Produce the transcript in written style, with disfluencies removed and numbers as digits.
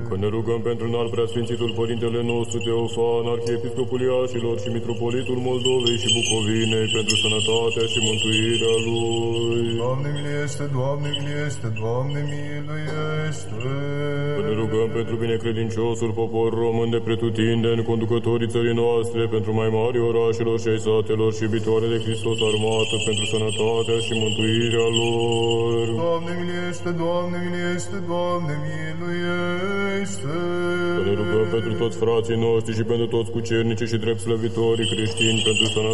Că ne rugăm pentru înalt preasfințitul Părintele nostru Teofan, Arhiepiscopul Iașilor și Mitropolitul Moldovei și Bucovinei, pentru sănătatea și mântuirea lui. Doamne miluiește, Doamne miluiește, Doamne miluiește. Că ne rugăm pentru binecredinciosul popor român de pretutindeni, conducătorii țării noastre, pentru mai mari orașelor și ai satelor și iubitoare de Hristos armată, pentru sănătatea și mântuirea lor. Doamne miluiește, Doamne miluiește, Doamne miluiește. Că ne rugăm pentru toți frații noștri și pentru toți cucernicii și drept slăvitorii creștini, pentru sănătatea